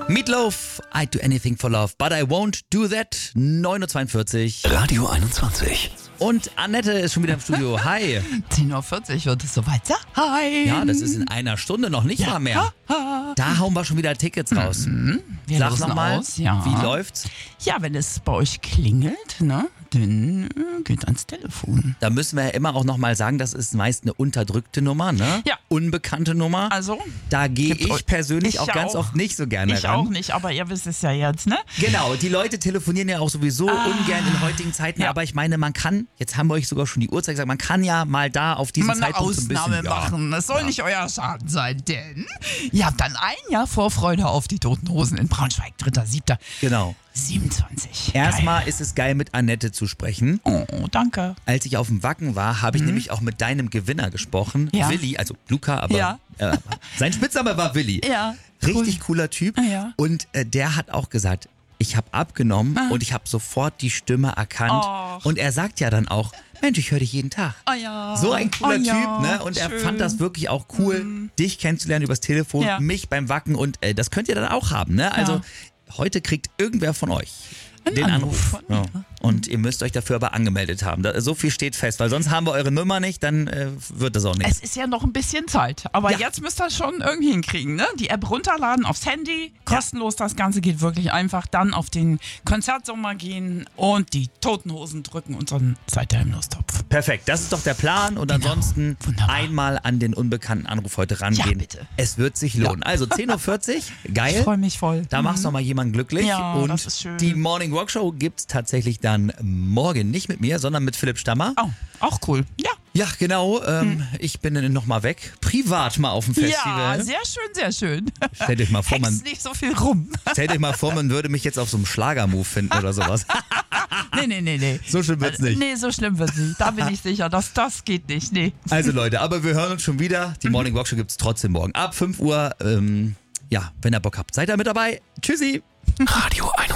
Meatloaf, I'd do anything for love, but I won't do that. 9.42 Uhr. Radio 21. Und Annette ist schon wieder im Studio. Hi. 10.40 Uhr wird es soweit sein. Ja, das ist in einer Stunde noch nicht mal mehr. Da hauen wir schon wieder Tickets raus. Wir Sag losen nochmal, aus, ja. wie läuft's? Ja, wenn es bei euch klingelt, ne, dann geht ans Telefon. Da müssen wir ja immer auch nochmal sagen, das ist meist eine unterdrückte Nummer, ne? Ja. Unbekannte Nummer. Also? Da gehe Gibt ich euch- persönlich ich auch ganz auch. oft nicht so gerne Ich ran. auch nicht, aber ihr wisst es ja jetzt, ne? Genau, die Leute telefonieren ja auch sowieso ungern in heutigen Zeiten, Ja. aber ich meine, man kann, jetzt haben wir euch sogar schon die Uhrzeit gesagt, man kann ja mal da auf diesen Mal eine Zeitpunkt so ein bisschen, Ausnahme machen. Das soll nicht euer Schaden sein, denn ihr habt dann ein Jahr Vorfreude auf die Toten Hosen in Braunschweig, 3.7. Genau. 27. Erstmal Geil. ist es geil, mit Annette zu sprechen. Oh, danke. Als ich auf dem Wacken war, habe ich nämlich auch mit deinem Gewinner gesprochen. Ja. Willi, also Luca, aber Ja. sein Spitzname war Willi. Ja. Richtig cooler Typ. Ja. Und der hat auch gesagt, ich habe abgenommen und ich habe sofort die Stimme erkannt. Och. Und er sagt ja dann auch, Mensch, ich höre dich jeden Tag. Ah ja. So ein cooler Oh ja, Typ, ne? Und er schön. fand das wirklich auch cool, dich kennenzulernen übers Telefon, Ja. mich beim Wacken und das könnt ihr dann auch haben, ne? Also heute kriegt irgendwer von euch den Anruf Anruf. von Ja. Und ihr müsst euch dafür aber angemeldet haben. So viel steht fest, weil sonst haben wir eure Nummer nicht, dann wird das auch Es nichts. ist ja noch ein bisschen Zeit, aber Ja. jetzt müsst ihr schon irgendwie hinkriegen, ne? Die App runterladen aufs Handy, kostenlos, das Ganze geht wirklich einfach. Dann auf den Konzertsommer gehen und die Toten Hosen drücken und so seid ihr im Lostopf. Perfekt, das ist doch der Plan und ansonsten Wunderbar. einmal an den unbekannten Anruf heute rangehen. Ja, bitte. Es wird sich lohnen. Also 10.40 Uhr, geil. Ich freue mich voll. Da machst du noch mal jemanden glücklich. Ja, und das ist schön. die Morning Rock Show gibt's tatsächlich dann morgen nicht mit mir, sondern mit Philipp Stammer. Oh, auch cool. Ja. Ja, genau. Ich bin dann noch mal weg. Privat mal auf dem Festival. Ja, sehr schön, sehr schön. Stellt euch mal vor, Hext nicht so viel rum. man würde mich jetzt auf so einem Schlagermove finden oder sowas. Nee. So schlimm wird's nicht. Nee, so schlimm wird's nicht. Da bin ich sicher, das geht nicht. Nee. Also Leute, aber wir hören uns schon wieder. Die Morning Rock Show gibt's trotzdem morgen ab 5 Uhr. Ja, wenn ihr Bock habt, seid ihr mit dabei. Tschüssi. Radio 21.